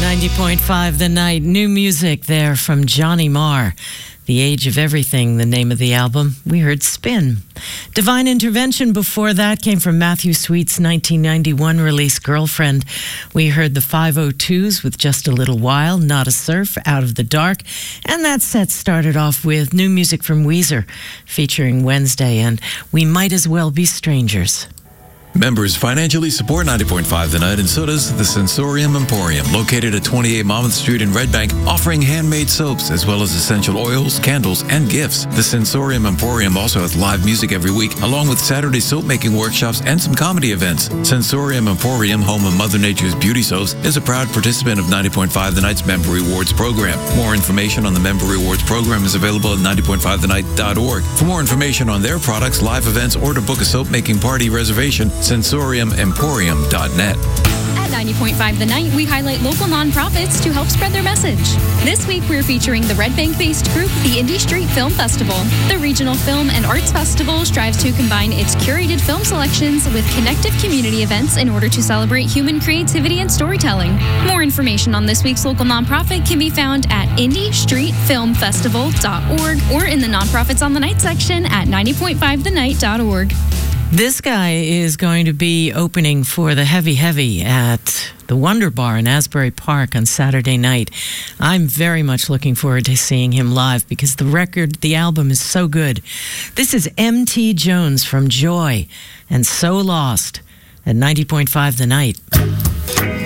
90.5 The Night. New music there from Johnny Marr. The Age of Everything, the name of the album. We heard Spin. Divine Intervention before that came from Matthew Sweet's 1991 release, Girlfriend. We heard the 502s with Just a Little While, Not a Surf, Out of the Dark. And that set started off with new music from Weezer, featuring Wednesday and We Might As Well Be Strangers. Members financially support 90.5 The Night, and so does the Sensorium Emporium, located at 28 Monmouth Street in Red Bank, offering handmade soaps as well as essential oils, candles, and gifts. The Sensorium Emporium also has live music every week, along with Saturday soap-making workshops and some comedy events. Sensorium Emporium, home of Mother Nature's Beauty Soaps, is a proud participant of 90.5 The Night's Member Rewards program. More information on the Member Rewards program is available at 90.5thenight.org. For more information on their products, live events, or to book a soap-making party reservation, sensoriumemporium.net. At 90.5 The Night, we highlight local nonprofits to help spread their message. This week, we're featuring the Red Bank-based group, the Indie Street Film Festival. The regional film and arts festival strives to combine its curated film selections with connective community events in order to celebrate human creativity and storytelling. More information on this week's local nonprofit can be found at indiestreetfilmfestival.org or in the Nonprofits on the Night section at 90.5thenight.org. This guy is going to be opening for the Heavy Heavy at the Wonder Bar in Asbury Park on Saturday night. I'm very much looking forward to seeing him live because the album is so good. This is M.T. Jones from Joy and So Lost at 90.5 The Night.